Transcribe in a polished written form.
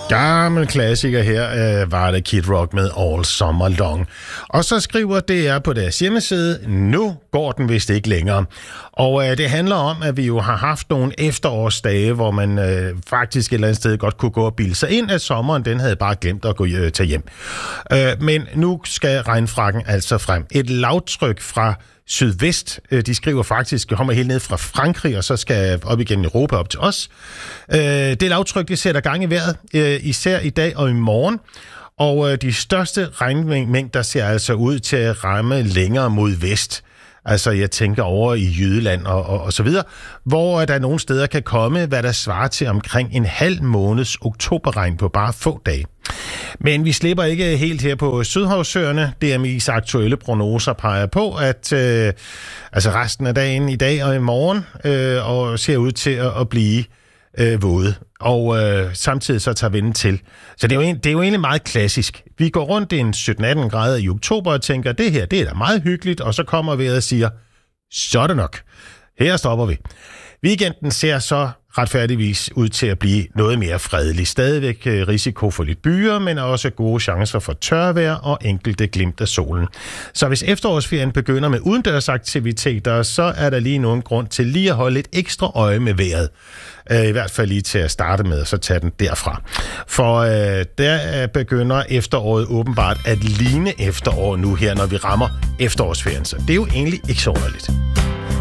Gammel klassiker her var det Kid Rock med All Summer Long. Og så skriver DR på deres hjemmeside, nu går den vist ikke længere. Og det handler om, at vi jo har haft nogle efterårsdage, hvor man faktisk et eller andet sted godt kunne gå og bilde sig ind, at sommeren den havde bare glemt at tage hjem. Men nu skal regnfrakken altså frem. Et lavtryk fra sydvest. De skriver faktisk, kommer helt ned fra Frankrig, og så skal op igennem Europa op til os. Det lavtryk, det sætter gang i vejret, især i dag og i morgen. Og de største regnmængder ser altså ud til at ramme længere mod vest. Altså, jeg tænker over i Jydeland og så videre, hvor der nogle steder kan komme, hvad der svarer til omkring en halv måneds oktoberregn på bare få dage. Men vi slipper ikke helt her på Sydhavsøerne. DMI's aktuelle prognoser peger på, at resten af dagen i dag og i morgen og ser ud til at blive våde. Og samtidig så tager vinden til. Så det er jo egentlig meget klassisk. Vi går rundt en 17-18 grader i oktober og tænker, det her, det er da meget hyggeligt, og så kommer vejret og siger, så er det nok. Her stopper vi. Weekenden ser så retfærdigvis ud til at blive noget mere fredelig. Stadigvæk risiko for lidt byer, men også gode chancer for tørvejr og enkelte glimt af solen. Så hvis efterårsferien begynder med udendørsaktiviteter, så er der lige nogen grund til lige at holde lidt ekstra øje med vejret. I hvert fald lige til at starte med, og så tage den derfra. For der begynder efteråret åbenbart at ligne efterår nu her, når vi rammer efterårsferien. Så det er jo egentlig ikke så underligt.